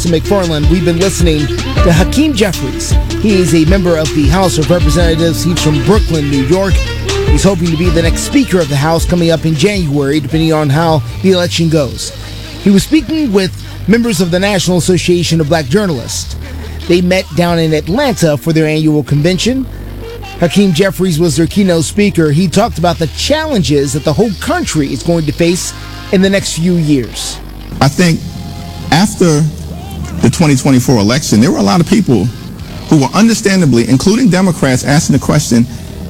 McFarland, we've been listening to Hakeem Jeffries. He is a member of the House of Representatives. He's from Brooklyn, New York. He's hoping to be the next Speaker of the House coming up in January, depending on how the election goes. He was speaking with members of the National Association of Black Journalists. They met down in Atlanta for their annual convention. Hakeem Jeffries was their keynote speaker. He talked about the challenges that the whole country is going to face in the next few years. I think after the 2024 election, there were a lot of people who were understandably, including Democrats, asking the question,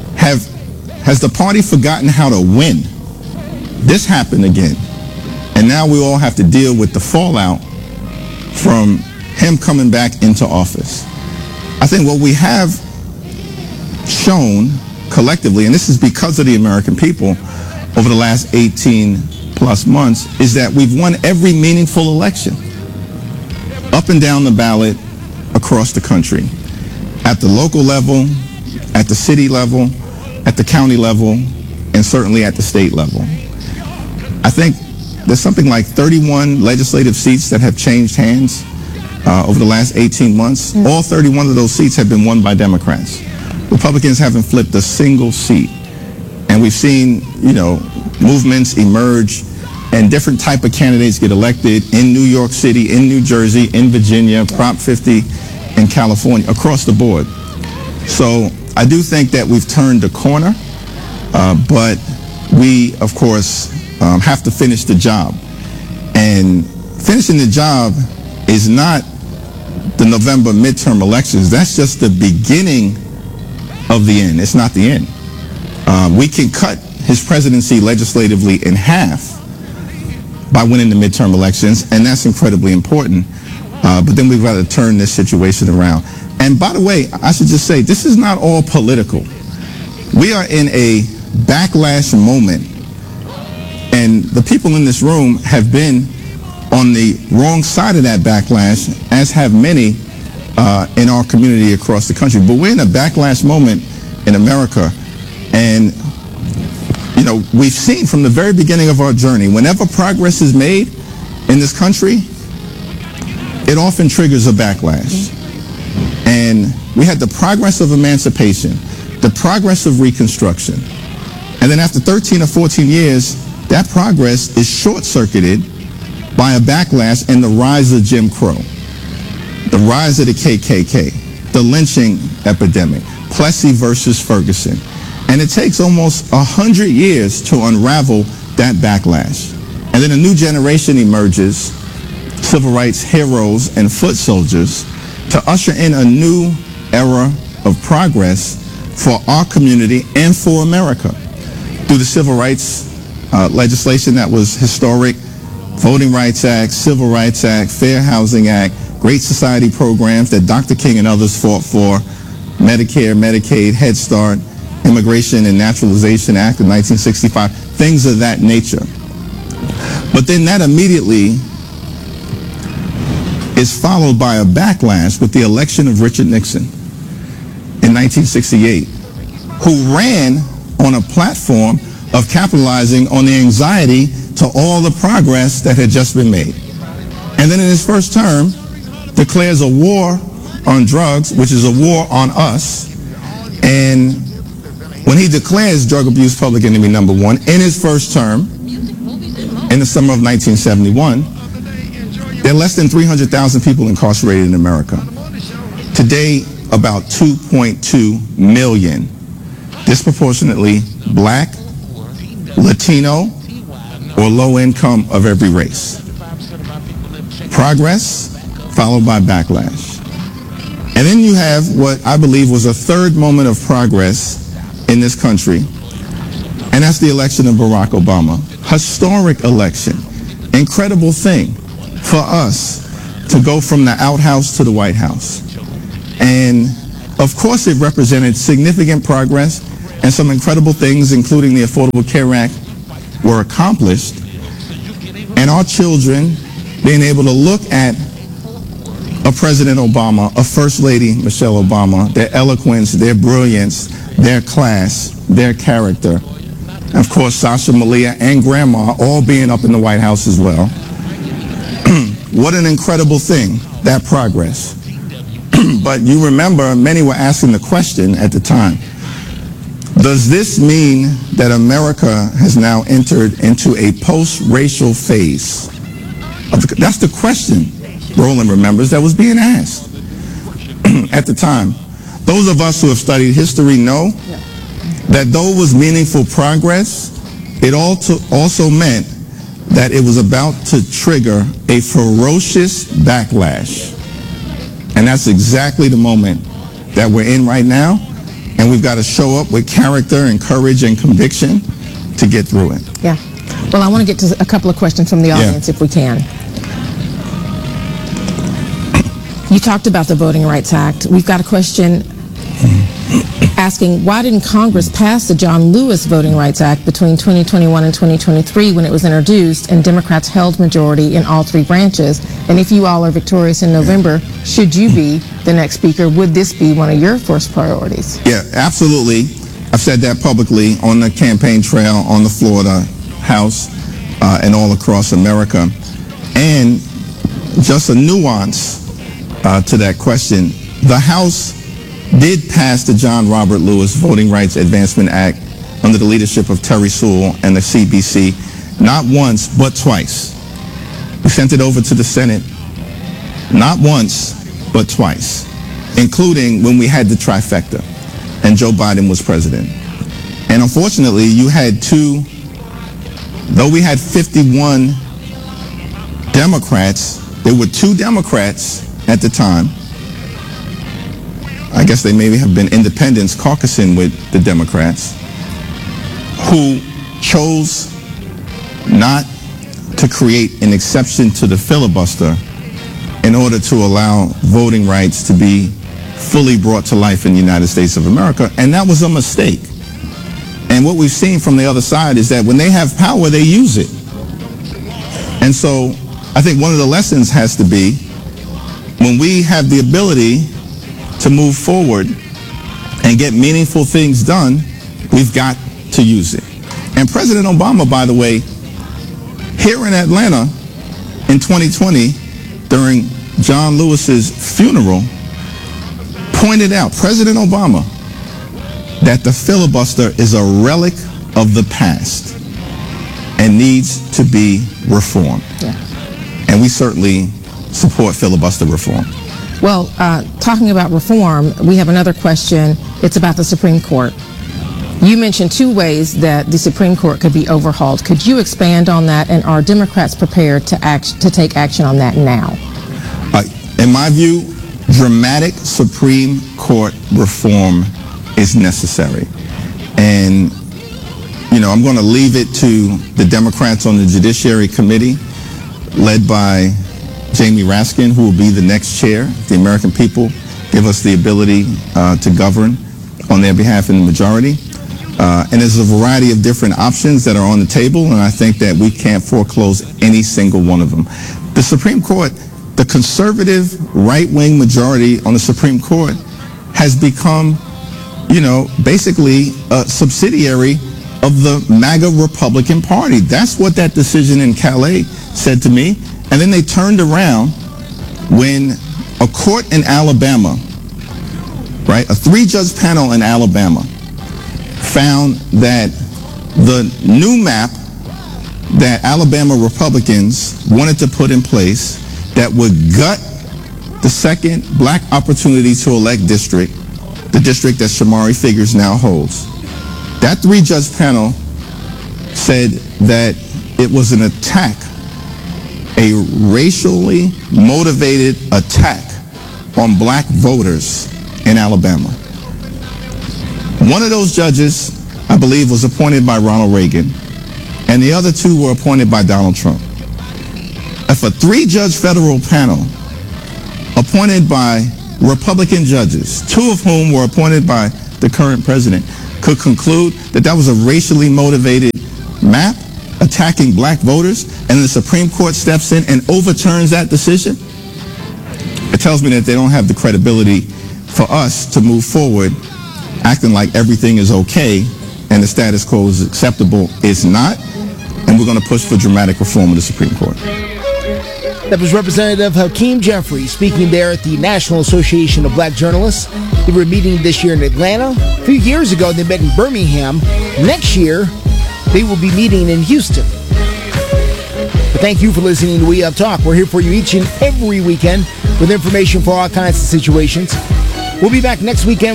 has the party forgotten how to win? This happened again. And now we all have to deal with the fallout from him coming back into office. I think what we have shown collectively, and this is because of the American people over the last 18 plus months, is that we've won every meaningful election up and down the ballot across the country, at the local level, at the city level, at the county level, and certainly at the state level. I think there's something like 31 legislative seats that have changed hands over the last 18 months. All 31 of those seats have been won by Democrats. Republicans haven't flipped a single seat. And we've seen, movements emerge and different type of candidates get elected in New York City, in New Jersey, in Virginia, Prop 50 in California, across the board. So I do think that we've turned the corner, but we, of course, have to finish the job. And finishing the job is not the November midterm elections. That's just the beginning of the end. It's not the end. We can cut his presidency legislatively in half by winning the midterm elections, and that's incredibly important. But then we've got to turn this situation around. And by the way, I should just say, this is not all political. We are in a backlash moment, and the people in this room have been on the wrong side of that backlash, as have many in our community across the country. But we're in a backlash moment in America, and we've seen from the very beginning of our journey, whenever progress is made in this country, it often triggers a backlash. And we had the progress of emancipation, the progress of Reconstruction. And then after 13 or 14 years, that progress is short-circuited by a backlash and the rise of Jim Crow, the rise of the KKK, the lynching epidemic, Plessy versus Ferguson. And it takes almost 100 years to unravel that backlash. And then a new generation emerges, civil rights heroes and foot soldiers, to usher in a new era of progress for our community and for America. Through the civil rights legislation that was historic, Voting Rights Act, Civil Rights Act, Fair Housing Act, Great Society programs that Dr. King and others fought for, Medicare, Medicaid, Head Start, Immigration and Naturalization Act of 1965, things of that nature. But then that immediately is followed by a backlash with the election of Richard Nixon in 1968, who ran on a platform of capitalizing on the anxiety to all the progress that had just been made. And then in his first term, declares a war on drugs, which is a war on us. And when he declares drug abuse public enemy number one in his first term, in the summer of 1971, there are less than 300,000 people incarcerated in America. Today, about 2.2 million, disproportionately black, Latino, or low income of every race. Progress followed by backlash. And then you have what I believe was a third moment of progress in this country, and that's the election of Barack Obama. Historic election. Incredible thing for us to go from the outhouse to the White House. And of course it represented significant progress, and some incredible things, including the Affordable Care Act, were accomplished. And our children being able to look at a President Obama, a First Lady Michelle Obama, their eloquence, their brilliance, their class, their character. Of course, Sasha Malia and Grandma all being up in the White House as well. what an incredible thing, that progress. But you remember, many were asking the question at the time, does this mean that America has now entered into a post-racial phase? That's the question, Roland remembers, that was being asked at the time. Those of us who have studied history know that though it was meaningful progress, it also meant that it was about to trigger a ferocious backlash. And that's exactly the moment that we're in right now. And we've got to show up with character and courage and conviction to get through it. Yeah. Well, I want to get to a couple of questions from the audience if we can. You talked about the Voting Rights Act. We've got a question asking, why didn't Congress pass the John Lewis Voting Rights Act between 2021 and 2023 when it was introduced and Democrats held majority in all three branches? And if you all are victorious in November, should you be the next speaker, would this be one of your first priorities? Yeah, absolutely. I've said that publicly on the campaign trail, on the floor of the House, and all across America. And just a nuance to that question, the House did pass the John Robert Lewis Voting Rights Advancement Act under the leadership of Terry Sewell and the CBC, not once, but twice. We sent it over to the Senate, not once, but twice, including when we had the trifecta and Joe Biden was president. And unfortunately, you had though we had 51 Democrats, there were 2 Democrats at the time. I guess they maybe have been independents caucusing with the Democrats, who chose not to create an exception to the filibuster in order to allow voting rights to be fully brought to life in the United States of America. And that was a mistake. And what we've seen from the other side is that when they have power, they use it. And so I think one of the lessons has to be, when we have the ability to move forward and get meaningful things done, we've got to use it. And President Obama, by the way, here in Atlanta in 2020, during John Lewis's funeral, pointed out, President Obama, that the filibuster is a relic of the past and needs to be reformed. Yeah. And we certainly support filibuster reform. Well, talking about reform, we have another question. It's about the Supreme Court. You mentioned 2 ways that the Supreme Court could be overhauled. Could you expand on that, and are Democrats prepared to take action on that now? In my view, dramatic Supreme Court reform is necessary. And, I'm going to leave it to the Democrats on the Judiciary Committee, led by Jamie Raskin, who will be the next chair. The American people give us the ability to govern on their behalf in the majority. And there's a variety of different options that are on the table, and I think that we can't foreclose any single one of them. The Supreme Court, the conservative right-wing majority on the Supreme Court has become, basically a subsidiary of the MAGA Republican Party. That's what that decision in Calais said to me. And then they turned around when a court in Alabama, right, a 3-judge panel in Alabama, found that the new map that Alabama Republicans wanted to put in place that would gut the second black opportunity to elect district, the district that Shamari Figures now holds. That 3-judge panel said that it was an attack, a racially motivated attack on black voters in Alabama. One of those judges, I believe, was appointed by Ronald Reagan, and the other 2 were appointed by Donald Trump. If a 3-judge federal panel appointed by Republican judges, 2 of whom were appointed by the current president, could conclude that that was a racially motivated map attacking black voters, and the Supreme Court steps in and overturns that decision, it tells me that they don't have the credibility for us to move forward acting like everything is okay and the status quo is acceptable. It's not, and we're going to push for dramatic reform of the Supreme Court. That was Representative Hakeem Jeffries speaking there at the National Association of Black Journalists. They were meeting this year in Atlanta. A few years ago, they met in Birmingham. Next year, they will be meeting in Houston. But thank you for listening to We Up Talk. We're here for you each and every weekend with information for all kinds of situations. We'll be back next weekend.